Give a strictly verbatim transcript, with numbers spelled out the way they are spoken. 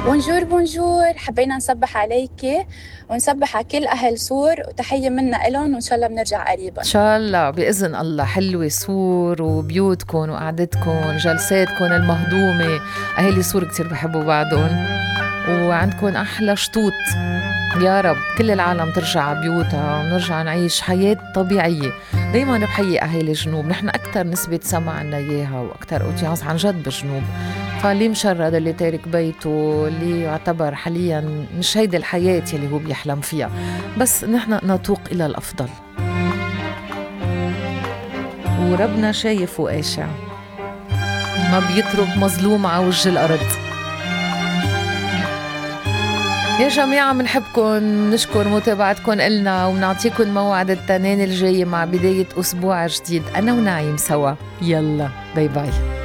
بونجور بونجور، حبينا نصبح عليكي ونصبح على كل أهل سور وتحية منا إلهم، وإن شاء الله بنرجع قريبا. إن شاء الله بإذن الله. حلوة سور وبيوتكم وقعدتكم جلساتكم المهضومة. أهالي سور كتير بحبوا بعضهم، وعندكم أحلى شطوط. يا رب كل العالم ترجع على بيوتها ونرجع نعيش حياة طبيعية. دايما بحيي أهالي الجنوب، نحن أكتر نسبة سمع عنا إياها وأكتر أوتيانس عن جد بالجنوب. فاللي مشرد، اللي تارك بيته، اللي يعتبر حاليا مش هيدي الحياة يلي هو بيحلم فيها، بس نحن نتوق إلى الأفضل، وربنا شايف وقاشع، ما بيترك مظلوم على وجه الأرض. يا جماعة منحبكن، نشكر متابعتكن إلنا، ونعطيكن موعد التنين الجاي مع بداية أسبوع جديد أنا ونعيم سوا. يلا باي باي.